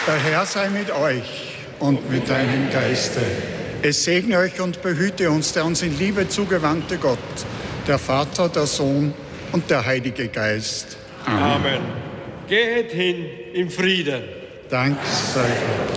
Der Herr sei mit euch und mit deinem Geiste. Es segne euch und behüte uns der uns in Liebe zugewandte Gott, der Vater, der Sohn und der Heilige Geist. Amen. Geht hin im Frieden. Dank sei Gott.